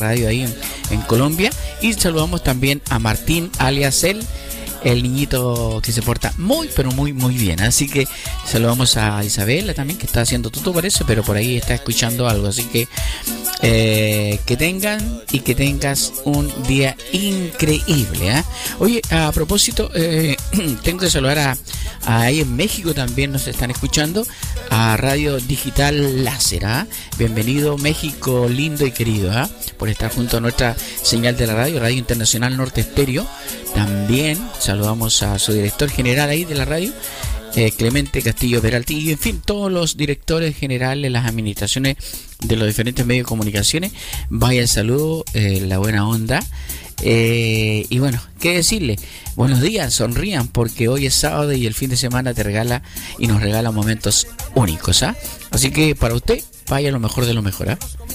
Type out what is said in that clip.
radio ahí en Colombia. Y saludamos también a Martín, alias el niñito que se porta muy, pero muy, muy bien. Así que saludamos a Isabela también, que está haciendo todo por eso, pero por ahí está escuchando algo. Así que que tengas un día increíble, ¿eh? Oye, a propósito, tengo que saludar ahí en México también nos están escuchando, a Radio Digital Láser, ¿eh? Bienvenido México lindo y querido, ¿eh? Por estar junto a nuestra señal de la Radio Internacional Norte Estéreo. También saludamos a su director general ahí de la radio, Clemente Castillo Peralti, y en fin, todos los directores generales, las administraciones de los diferentes medios de comunicaciones. Vaya el saludo, la buena onda. Y bueno, ¿qué decirle? Buenos días, sonrían, porque hoy es sábado y el fin de semana te regala y nos regala momentos únicos, ¿ah? Así que para usted, vaya lo mejor de lo mejor, ¿ah?